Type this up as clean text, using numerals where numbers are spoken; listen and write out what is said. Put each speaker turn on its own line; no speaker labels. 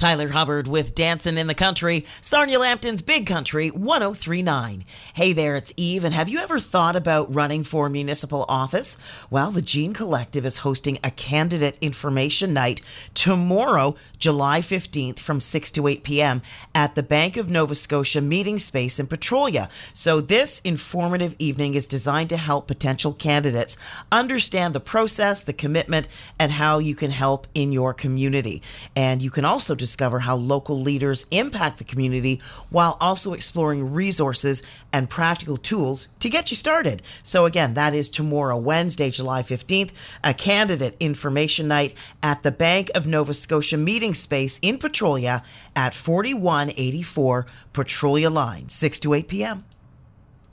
Tyler Hubbard with Dancin' in the Country, Sarnia Lambton's Big Country 1039. Hey there, it's Eve, and have you ever thought about running for municipal office? Well, the Gene Collective is hosting a candidate information night tomorrow, July 15th from 6 to 8 p.m. at the Bank of Nova Scotia meeting space in Petrolia. So this informative evening is designed to help potential candidates understand the process, the commitment, and how you can help in your community. And you can also discover how local leaders impact the community while also exploring resources and practical tools to get you started. So again, that is tomorrow, Wednesday, July 15th, a candidate information night at the Bank of Nova Scotia meeting space in Petrolia at 4184 Petrolia Line, 6 to 8 p.m.